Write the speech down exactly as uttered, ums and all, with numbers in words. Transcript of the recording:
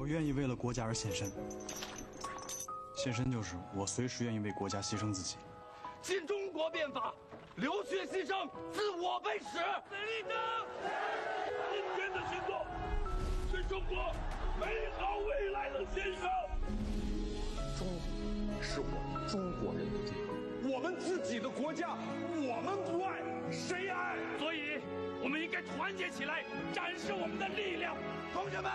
我愿意为了国家而献身，献身就是我随时愿意为国家牺牲自己。 新中国变法，流血牺牲，自我背耻。立正！今天的行动是中国美好未来的献上。 中是我们中国人的地方， 我们自己的国家，我们不爱，谁爱？所以，我们应该团结起来，展示我们的力量。同学们！